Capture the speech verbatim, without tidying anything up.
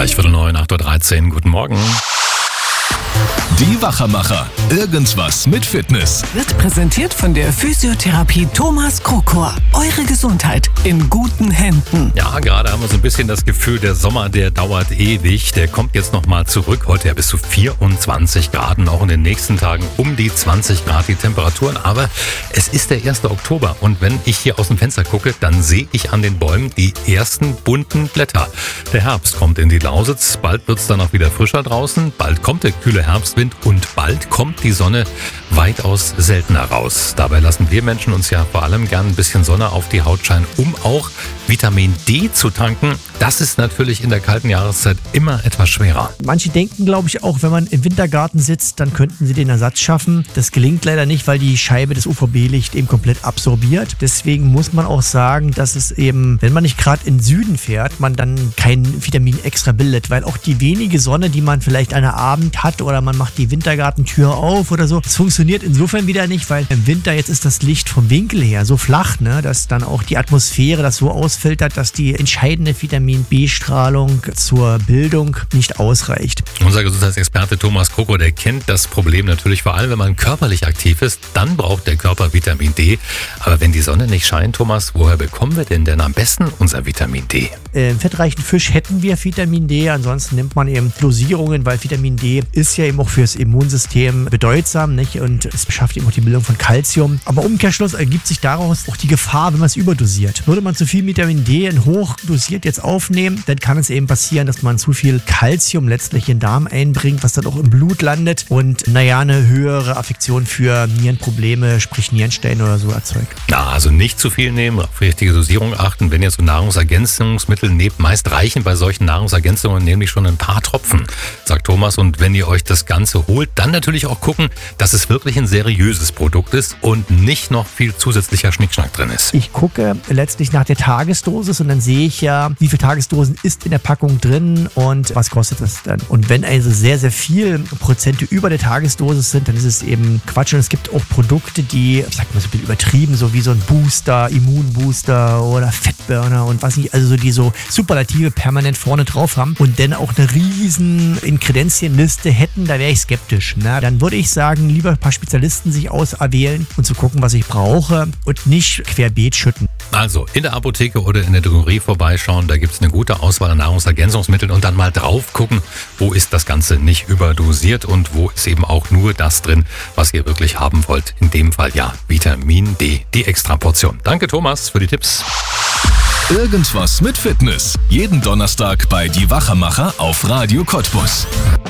Gleich Viertel neun, acht Uhr dreizehn. Guten Morgen. Die Wachermacher. Irgendwas mit Fitness. Wird präsentiert von der Physiotherapie Thomas Krokor. Eure Gesundheit in guten Händen. Ja, gerade haben wir so ein bisschen das Gefühl, der Sommer, der dauert ewig. Der kommt jetzt nochmal zurück. Heute ja bis zu vierundzwanzig Grad und auch in den nächsten Tagen um die zwanzig Grad die Temperaturen. Aber es ist der erste Oktober und wenn ich hier aus dem Fenster gucke, dann sehe ich an den Bäumen die ersten bunten Blätter. Der Herbst kommt in die Lausitz. Bald wird es dann auch wieder frischer draußen. Bald kommt der kühle Herbstwind und bald kommt die Sonne weitaus seltener raus. Dabei lassen wir Menschen uns ja vor allem gern ein bisschen Sonne auf die Haut scheinen, um auch Vitamin D zu tanken. Das ist natürlich in der kalten Jahreszeit immer etwas schwerer. Manche denken, glaube ich, auch, wenn man im Wintergarten sitzt, dann könnten sie den Ersatz schaffen. Das gelingt leider nicht, weil die Scheibe des U V B-Licht eben komplett absorbiert. Deswegen muss man auch sagen, dass es eben, wenn man nicht gerade in den Süden fährt, man dann kein Vitamin extra bildet, weil auch die wenige Sonne, die man vielleicht an einem Abend hat oder man macht die Wintergartentür auf oder so, das funktioniert insofern wieder nicht, weil im Winter jetzt ist das Licht vom Winkel her so flach, ne, dass dann auch die Atmosphäre das so ausfiltert, dass die entscheidende Vitamin B-Strahlung zur Bildung nicht ausreicht. Unser Gesundheitsexperte Thomas Krokor, der kennt das Problem natürlich vor allem, wenn man körperlich aktiv ist, dann braucht der Körper Vitamin D. Aber wenn die Sonne nicht scheint, Thomas, woher bekommen wir denn denn am besten unser Vitamin D? Im fettreichen Fisch hätten wir Vitamin D, ansonsten nimmt man eben Dosierungen, weil Vitamin D ist ja eben auch fürs Immunsystem bedeutsam, nicht? Und es beschafft eben auch die Bildung von Calcium. Aber im Umkehrschluss ergibt sich daraus auch die Gefahr, wenn man es überdosiert. Würde man zu viel Vitamin D in hoch dosiert jetzt aufnehmen, dann kann es eben passieren, dass man zu viel Calcium letztlich in den Darm einbringt, was dann auch im Blut landet und naja, eine höhere Affektion für Nierenprobleme, sprich Nierensteine oder so erzeugt. Na, also nicht zu viel nehmen, auf richtige Dosierung achten. Wenn ihr so Nahrungsergänzungsmittel nehmt, meist reichen bei solchen Nahrungsergänzungen nämlich schon ein paar Tropfen, sagt Thomas. Und wenn ihr euch das Ganze holt, dann natürlich auch gucken, dass es wirklich ein seriöses Produkt ist und nicht noch viel zusätzlicher Schnickschnack drin ist. Ich gucke letztlich nach der Tagesdosis und dann sehe ich ja, wie viele Tagesdosen ist in der Packung drin und was kostet das dann. Und wenn also sehr, sehr viel Prozente über der Tagesdosis sind, dann ist es eben Quatsch. Und es gibt auch Produkte, die, ich sag mal so ein bisschen übertrieben, so wie so ein Booster, Immunbooster oder Fettburner und was nicht, also so die so Superlative permanent vorne drauf haben und dann auch eine riesen Ingredienzienliste hätten, da wäre ich skeptisch. Na, dann würde ich sagen, lieber ein paar Spezialisten sich auserwählen und zu gucken, was ich brauche und nicht querbeet schütten. Also in der Apotheke oder in der Drogerie vorbeischauen, da gibt es eine gute Auswahl an Nahrungsergänzungsmitteln und dann mal drauf gucken, wo ist das Ganze nicht überdosiert und wo ist eben auch nur das drin, was ihr wirklich haben wollt. In dem Fall ja Vitamin D, die Extraportion. Danke Thomas für die Tipps. Irgendwas mit Fitness. Jeden Donnerstag bei Die Wachermacher auf Radio Cottbus.